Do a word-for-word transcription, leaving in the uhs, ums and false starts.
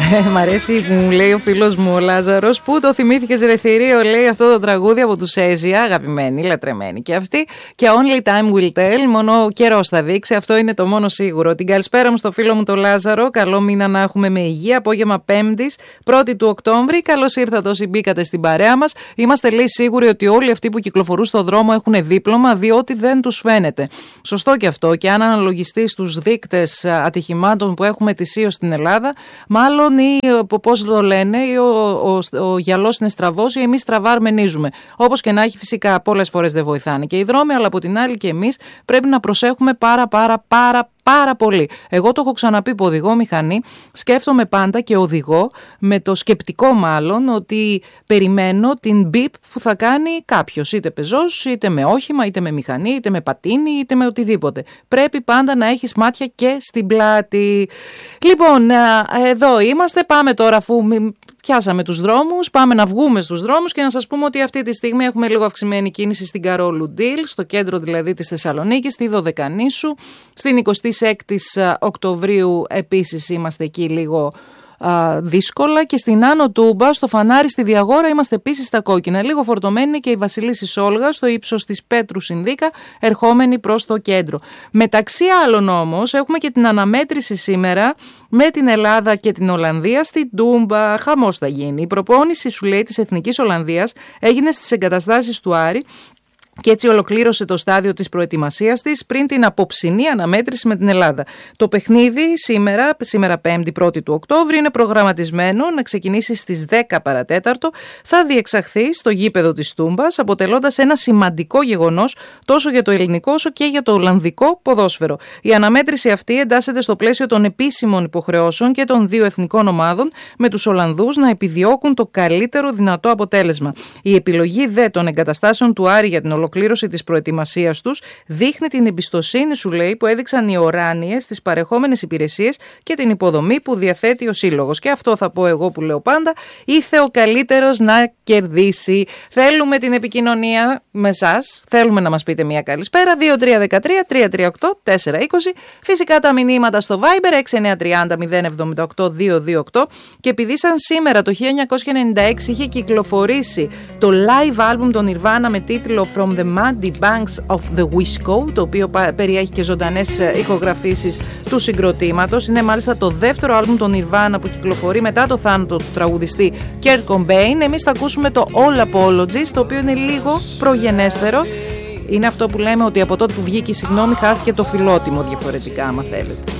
Μ' αρέσει που μου λέει ο φίλος μου ο Λάζαρος, πού το θυμήθηκες ρε θηρίο, λέει αυτό το τραγούδι από τους Έζια, αγαπημένοι, λατρεμένοι και αυτοί, και Only Time Will Tell, μόνο ο καιρός θα δείξει, αυτό είναι το μόνο σίγουρο. Την καλησπέρα μου στο φίλο μου τον Λάζαρο, καλό μήνα να έχουμε με υγεία, απόγευμα Πέμπτης, πρώτη του Οκτώβρη, καλώς ήρθατε όσοι μπήκατε στην παρέα μας. Είμαστε λέει σίγουροι ότι όλοι αυτοί που κυκλοφορούν στον δρόμο έχουν δίπλωμα, διότι δεν τους φαίνεται. Σωστό και αυτό, και αν αναλογιστεί στους δείκτες ατυχημάτων που έχουμε ετησίως στην Ελλάδα, μάλλον ή πώς το λένε, ή ο, ο, ο, ο γυαλός είναι στραβός ή εμείς στραβά αρμενίζουμε. Όπως και να έχει, φυσικά πολλές φορές δεν βοηθάνε και οι δρόμοι, αλλά από την άλλη και εμείς πρέπει να προσέχουμε πάρα πάρα πάρα πάρα πολύ. Εγώ το έχω ξαναπεί που οδηγώ μηχανή, σκέφτομαι πάντα και οδηγώ με το σκεπτικό μάλλον ότι περιμένω την μπιπ που θα κάνει κάποιος, είτε πεζός, είτε με όχημα, είτε με μηχανή, είτε με πατίνι, είτε με οτιδήποτε. Πρέπει πάντα να έχεις μάτια και στην πλάτη. Λοιπόν, εδώ είμαστε, πάμε τώρα αφού πιάσαμε τους δρόμους, πάμε να βγούμε στους δρόμους και να σας πούμε ότι αυτή τη στιγμή έχουμε λίγο αυξημένη κίνηση στην Καρόλου Ντίλ, στο κέντρο δηλαδή της Θεσσαλονίκης, στη Δωδεκανήσου, στην εικοστή έκτη Οκτωβρίου επίσης είμαστε εκεί λίγο α, δύσκολα, και στην Άνω Τούμπα, στο Φανάρι, στη Διαγόρα είμαστε επίσης στα κόκκινα. Λίγο φορτωμένη και η Βασιλίσσης Σόλγα στο ύψος της Πέτρου Συνδίκα, ερχόμενη προς το κέντρο. Μεταξύ άλλων όμως έχουμε και την αναμέτρηση σήμερα με την Ελλάδα και την Ολλανδία στην Τούμπα. Χαμός θα γίνει. Η προπόνηση, σου λέει, της Εθνικής Ολλανδίας έγινε στις εγκαταστάσεις του Άρη και έτσι ολοκλήρωσε το στάδιο της προετοιμασίας της πριν την απόψινή αναμέτρηση με την Ελλάδα. Το παιχνίδι σήμερα, σήμερα πέμπτη πρώτη του Οκτώβρη, είναι προγραμματισμένο να ξεκινήσει στις δέκα παρατέταρτο. Θα διεξαχθεί στο γήπεδο της Τούμπας, αποτελώντας ένα σημαντικό γεγονός τόσο για το ελληνικό όσο και για το ολλανδικό ποδόσφαιρο. Η αναμέτρηση αυτή εντάσσεται στο πλαίσιο των επίσημων υποχρεώσεων και των δύο εθνικών ομάδων, με τους Ολλανδούς να επιδιώκουν το καλύτερο δυνατό αποτέλεσμα. Η επιλογή δε των εγκαταστάσεων του Άρη για την ολοκλήρωση της προετοιμασίας τους δείχνει την εμπιστοσύνη, σου λέει, που έδειξαν οι οράνιες στις παρεχόμενες υπηρεσίες και την υποδομή που διαθέτει ο σύλλογος. Και αυτό θα πω εγώ που λέω πάντα, ήθε ο καλύτερος να κερδίσει. Θέλουμε την επικοινωνία με εσάς, θέλουμε να μας πείτε μια καλησπέρα, δύο τρία ένα τρία τρία τρία οκτώ τέσσερα είκοσι, φυσικά τα μηνύματα στο Viber έξι εννιά τρία μηδέν μηδέν εβδομήντα οκτώ δύο δύο οκτώ, και επειδή σαν σήμερα το χίλια εννιακόσια ενενήντα έξι είχε κυκλοφορήσει το live album των Nirvana με τίτλο From the Muddy Banks of the Wisco, το οποίο περιέχει και ζωντανές ηχογραφήσεις του συγκροτήματος. Είναι μάλιστα το δεύτερο άλμπουμ των Nirvana που κυκλοφορεί μετά το θάνατο του τραγουδιστή Kurt Cobain. Εμείς θα ακούσουμε το All Apologies, το οποίο είναι λίγο προγενέστερο. Είναι αυτό που λέμε ότι από τότε που βγήκε η συγγνώμη χάθηκε το φιλότιμο διαφορετικά, άμα θέλετε.